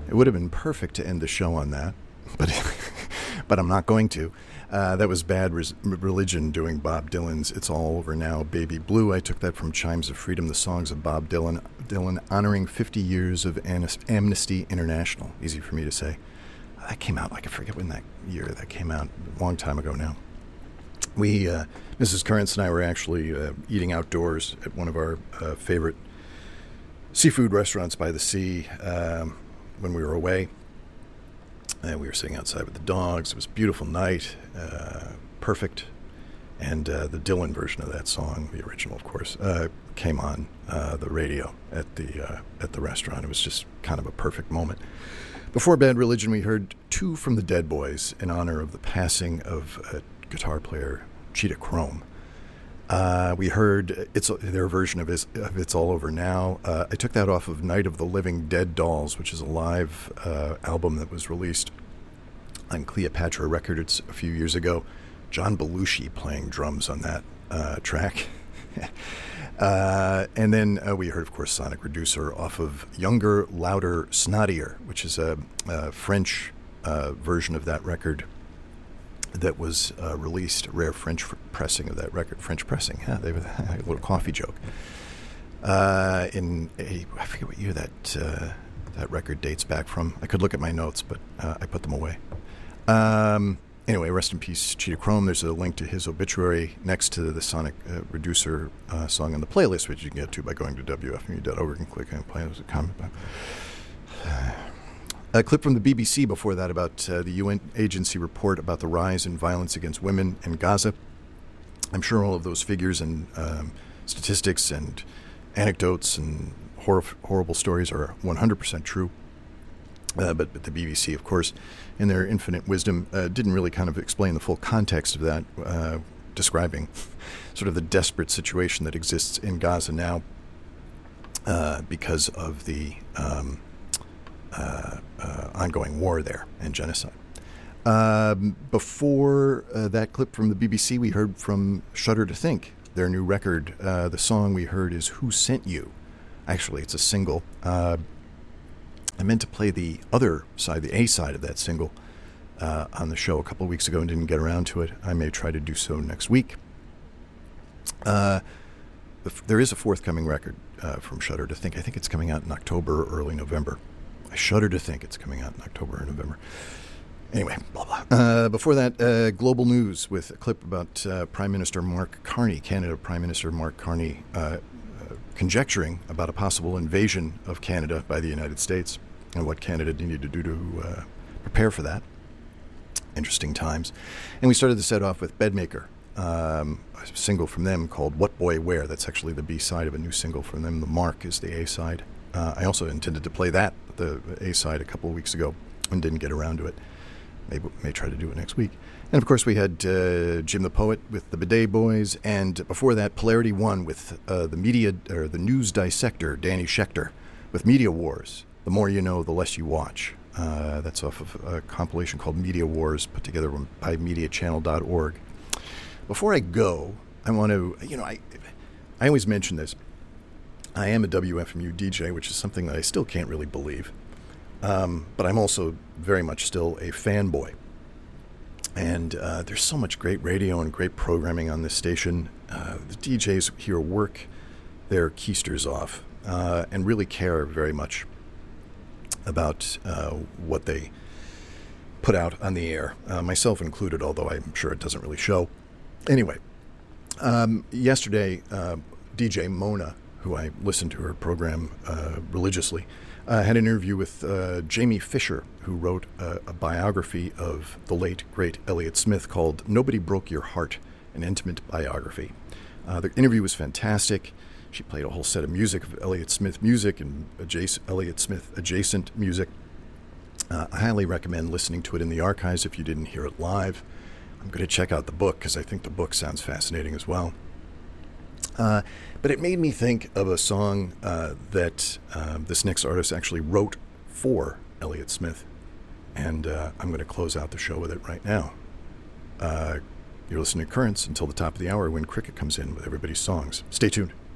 It would have been perfect to end the show on that, but but I'm not going to. That was Bad Religion doing Bob Dylan's It's All Over Now, Baby Blue. I took that from Chimes of Freedom, the songs of Bob Dylan honoring 50 years of Amnesty International. Easy for me to say. That came out, I forget when that year that came out, a long time ago now. We, Mrs. Currents and I were actually eating outdoors at one of our favorite seafood restaurants by the sea when we were away. And we were sitting outside with the dogs. It was a beautiful night, perfect. And the Dylan version of that song, the original, of course, came on the radio at the restaurant. It was just kind of a perfect moment. Before Bad Religion, we heard two from the Dead Boys in honor of the passing of guitar player Cheetah Chrome. We heard their version of It's All Over Now. I took that off of Night of the Living Dead Dolls, which is a live album that was released on Cleopatra Records a few years ago. John Belushi playing drums on that track. And then we heard, of course, Sonic Reducer off of Younger, Louder, Snottier, which is a French version of that record that was released, a rare French pressing of that record. French pressing, they were a little coffee joke. I forget what year that record dates back from. I could look at my notes, but I put them away. Anyway, rest in peace, Cheetah Chrome. There's a link to his obituary next to the Sonic Reducer song on the playlist, which you can get to by going to wfmu.org and click on playlist and comment. A clip from the BBC before that about the UN agency report about the rise in violence against women in Gaza. I'm sure all of those figures and statistics and anecdotes and horrible stories are 100% true. But the BBC, of course, in their infinite wisdom, didn't really kind of explain the full context of that, describing sort of the desperate situation that exists in Gaza now because of the ongoing war there and genocide. Before that clip from the BBC, we heard from Shudder to Think, their new record. The song we heard is Who Sent You? Actually, it's a single. I meant to play the other side, the A side of that single, on the show a couple of weeks ago and didn't get around to it. I may try to do so next week. There is a forthcoming record from Shudder to Think. I think it's coming out in October or early November. I shudder to think it's coming out in October or November. Anyway, blah, blah. Before that, global news with a clip about Prime Minister Mark Carney, Canada Prime Minister Mark Carney, conjecturing about a possible invasion of Canada by the United States and what Canada needed to do to prepare for that. Interesting times. And we started the set off with Bedmaker, a single from them called What Boy Where. That's actually the B-side of a new single from them. The Mark is the A-side. I also intended to play that, the A-side, a couple of weeks ago and didn't get around to it. May try to do it next week. And, of course, we had Jim the Poet with the Bidet Boys, and before that, Polarity One with the news dissector, Danny Schechter, with Media Wars. The more you know, the less you watch. That's off of a compilation called Media Wars, put together by MediaChannel.org. Before I go, I want to, I always mention this. I am a WFMU DJ, which is something that I still can't really believe. But I'm also very much still a fanboy. And there's so much great radio and great programming on this station. The DJs here work their keisters off and really care very much about what they put out on the air, myself included, although I'm sure it doesn't really show. Anyway, yesterday, DJ Mona, who I listened to her program religiously, had an interview with Jamie Fisher, who wrote a biography of the late, great Elliott Smith called Nobody Broke Your Heart, an intimate biography. The interview was fantastic. She played a whole set of music, of Elliott Smith music and Elliott Smith adjacent music. I highly recommend listening to it in the archives if you didn't hear it live. I'm going to check out the book because I think the book sounds fascinating as well. But it made me think of a song that this next artist actually wrote for Elliott Smith. And I'm going to close out the show with it right now. You're listening to Currents until the top of the hour when Cricket comes in with everybody's songs. Stay tuned.